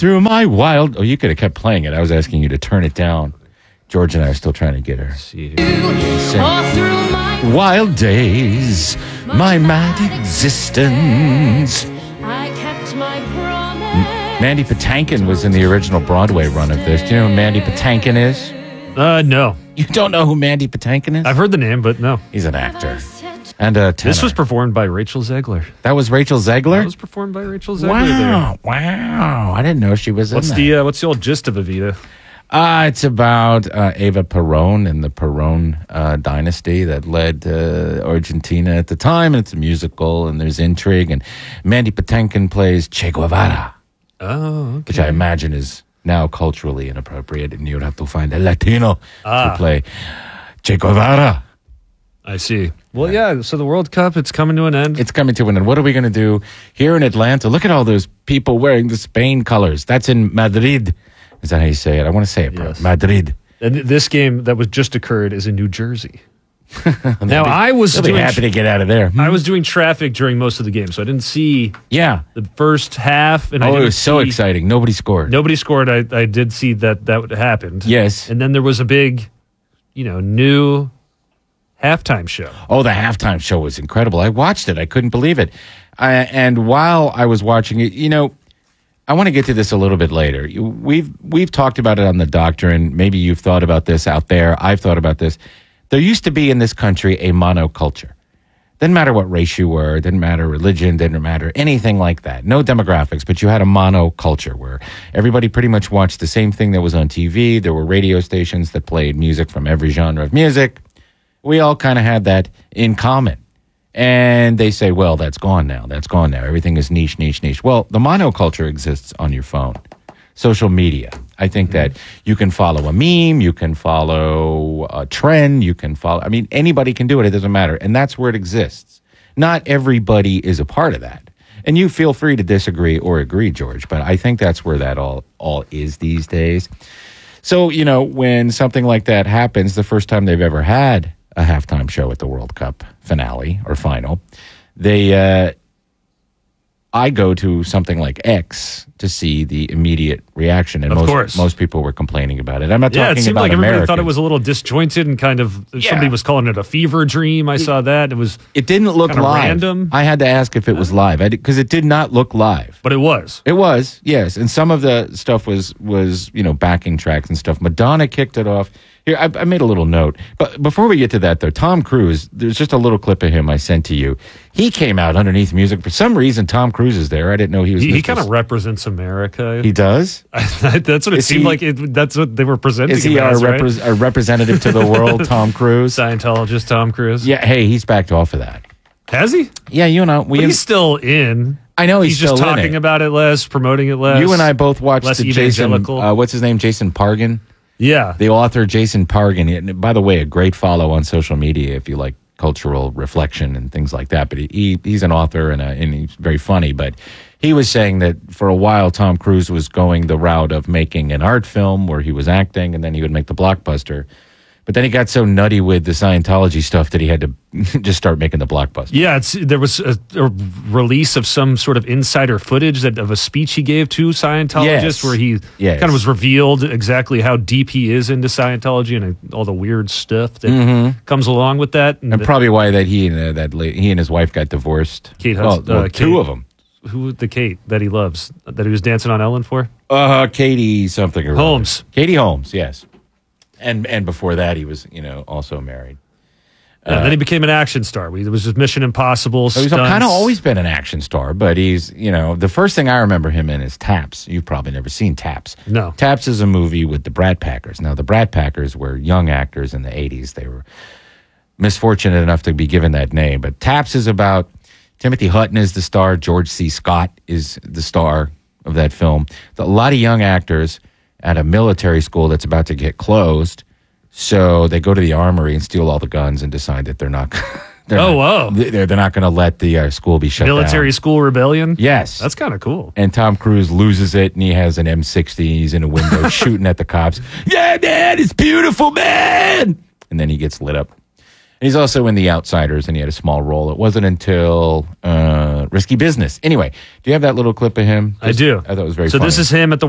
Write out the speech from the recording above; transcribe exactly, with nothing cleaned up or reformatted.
through my wild... Oh, you could have kept playing it. I was asking you to turn it down. George and I are still trying to get her. See Wild days, my mad existence. I kept my promise. Mandy Patinkin was in the original Broadway run of this. Do you know who Mandy Patinkin is? Uh, no. You don't know who Mandy Patinkin is? I've heard the name, but no. He's an actor. And a tenor. This was performed by Rachel Zegler. That was Rachel Zegler? That was performed by Rachel Zegler. Wow, there. wow. I didn't know she was What's in the that. uh, What's the old gist of Evita? Uh, it's about uh, Eva Perón and the Perón uh, dynasty that led uh, Argentina at the time. And it's a musical, and there's intrigue. And Mandy Patinkin plays Che Guevara, Oh, okay. which I imagine is now culturally inappropriate, and you'd have to find a Latino Ah. to play Che Guevara. I see. Well, yeah, so the World Cup, it's coming to an end. It's coming to an end. What are we going to do here in Atlanta? Look at all those people wearing the Spain colors. That's in Madrid. Is that how you say it? I want to say it, bro. Yes. Madrid. And this game that was just occurred is in New Jersey. They'll Now, be- I was they'll be doing happy to get out of there. I was doing traffic during most of the game, so I didn't see Yeah. the first half. And I Oh, it didn't was so see- exciting. Nobody scored. Nobody scored. I, I did see that that happened. Yes. And then there was a big, you know, new halftime show. Oh, the halftime show was incredible. I watched it. I couldn't believe it. I, and while I was watching it, you know, I want to get to this a little bit later. You- We've we've talked about it on The Doctrine. Maybe you've thought about this out there. I've thought about this. There used to be in this country a monoculture. Didn't matter what race you were. Didn't matter religion. Didn't matter anything like that. No demographics, but you had a monoculture where everybody pretty much watched the same thing that was on T V. There were radio stations that played music from every genre of music. We all kind of had that in common. And they say, well, that's gone now. That's gone now. Everything is niche, niche, niche. Well, the monoculture exists on your phone. Social media. I think that you can follow a meme, you can follow a trend, you can follow, I mean, anybody can do it. It doesn't matter. And that's where it exists. Not everybody is a part of that. And you feel free to disagree or agree, George, but I think that's where that all, all is these days. So, you know, when something like that happens, the first time they've ever had a halftime show at the World Cup finale or final, they, uh, I go to something like X to see the immediate reaction, and Of most course. most people were complaining about it. I'm not Yeah, talking it seemed about like everybody Americans. thought it was a little disjointed and kind of Yeah. somebody was calling it a fever dream. I saw that. It was It didn't look kinda live. random. I had to ask if it was live because it did not look live. but it was. It was, yes, and some of the stuff was was you know backing tracks and stuff. Madonna kicked it off. Here, I, I made a little note, but before we get to that, though, Tom Cruise. There's just a little clip of him I sent to you. He came out underneath music for some reason. Tom Cruise is there. I didn't know he was. He, he Mister kind of represents America. He does. That's what it Is seemed he- like. It, that's what they were presenting. Is he him our, as, right? repres our representative to the world, Tom Cruise? Scientologist Tom Cruise? Yeah. Hey, he's backed off of that. Has he? Yeah, you and I. We. But he's still in. I know he's, He's just still in talking it. about it less, promoting it less. You and I both watched less the Jason. evangelical. Uh, what's his name? Jason Pargin. Yeah. The author Jason Pargin. And by the way, a great follow on social media if you like cultural reflection and things like that. But he, he he's an author and, a, and he's very funny. But he was saying that for a while Tom Cruise was going the route of making an art film where he was acting, and then he would make the blockbuster. But then he got so nutty with the Scientology stuff that he had to just start making the blockbuster. Yeah, it's, there was a, a release of some sort of insider footage that of a speech he gave to Scientologists Yes. where he Yes. kind of was revealed exactly how deep he is into Scientology and uh, all the weird stuff that comes along with that. And, And probably why that he and uh, that la- he and his wife got divorced. Kate well, Hudson- well, uh, two Kate. of them. who the Kate that he loves that he was dancing on Ellen for? Uh, Katie something or other. Holmes. Katie Holmes, yes. And and before that, he was you know also married. Yeah, and then he became an action star. We, it was just Mission Impossible. So he's stunts. kind of always been an action star, but he's, you know, the first thing I remember him in is Taps. You've probably never seen Taps. No. Taps is a movie with the Brat Packers. Now, the Brat Packers were young actors in the eighties. They were misfortunate enough to be given that name. But Taps is about Timothy Hutton is the star. George C. Scott is the star of that film. A lot of young actors at a military school that's about to get closed. So they go to the armory and steal all the guns and decide that they're not. They're Oh, not, wow. They're, they're not going to let the uh, school be shut Military down. school rebellion. Yes. That's kind of cool. And Tom Cruise loses it, and he has an M sixty. He's in a window shooting at the cops. Yeah, man, it's beautiful, man. And then he gets lit up. And he's also in The Outsiders, and he had a small role. It wasn't until uh, Risky Business. Anyway, do you have that little clip of him? I do. I thought it was very so funny. this is him at the